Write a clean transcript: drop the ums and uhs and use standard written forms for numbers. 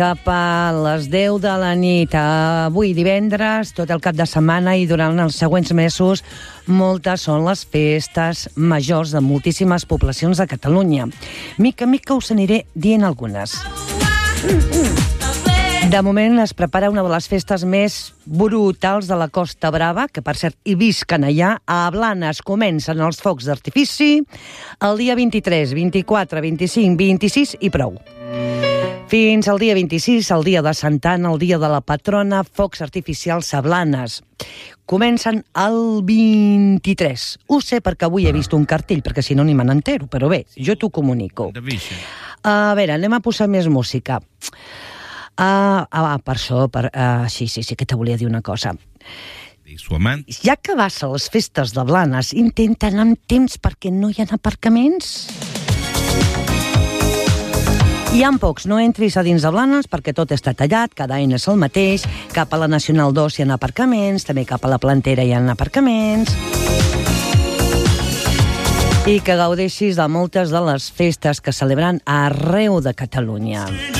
Cap a les 10 de la nit, avui divendres, tot el cap de setmana i durant els següents mesos, moltes són les festes majors de moltíssimes poblacions de Catalunya. Mica en mica us aniré dient algunes. De moment es prepara una de les festes més brutals de la Costa Brava, que per cert hi visquen allà. A Blanes comencen els focs d'artifici el dia 23, 24, 25, 26 i prou. Fins al dia 26, el dia de Santa Anna, el dia de la patrona, focs artificials a Blanes. Comencen el 23. Ho sé perquè avui he vist un cartell, perquè si no ni me n'entero, però bé, jo t'ho comunico. A veure, anem a posar més música. Per això, sí, que te volia dir una cosa. Ja que vas a les festes de Blanes, intenta anar amb temps perquè no hi ha aparcaments. Hi ha pocs, no entris a dins de Blanes perquè tot està tallat, cada any és el mateix, cap a la Nacional 2 hi ha aparcaments, també cap a la Plantera hi ha aparcaments. I que gaudeixis de moltes de les festes que celebren arreu de Catalunya.